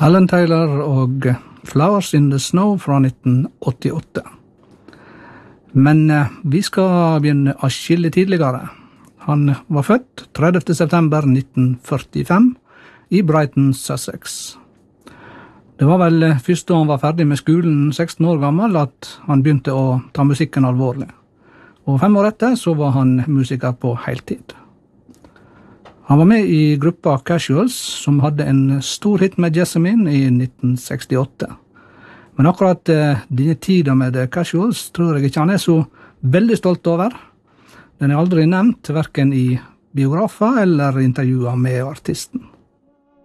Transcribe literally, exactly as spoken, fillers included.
Alan Taylor og Flowers in the Snow fra nitten åttiåtte. Men vi skal begynne atskillig tidligere. Han var født tredivte september nitten førtifem i Brighton, Sussex. Det var vel først da han var ferdig med skolen seksten år gammel at han begynte å ta musikken alvorlig. Og fem år etter så var han musiker på heltid. Han var med i gruppa Casuals, som hadde en stor hit med Jessamine i nitten sekstiåtte. Men akkurat eh, denne tida med The Casuals tror jeg ikke han er så veldig stolt over. Den er aldri nevnt, hverken i biografer eller intervjuer med artisten.